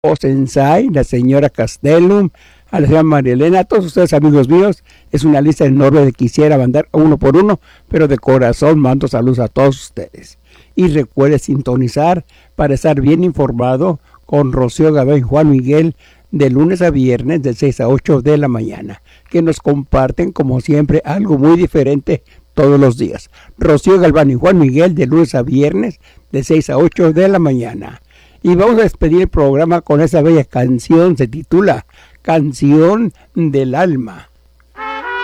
Osensay, la señora Castellum, a la señora María Elena, a todos ustedes amigos míos. Es una lista enorme de quisiera mandar uno por uno, pero de corazón mando saludos a todos ustedes. Y recuerde sintonizar para estar bien informado con Rocío Galván y Juan Miguel de lunes a viernes de 6 a 8 de la mañana, que nos comparten como siempre algo muy diferente todos los días. Rocío Galván y Juan Miguel de lunes a viernes de 6 a 8 de la mañana. Y vamos a despedir el programa con esa bella canción, se titula Canción del Alma.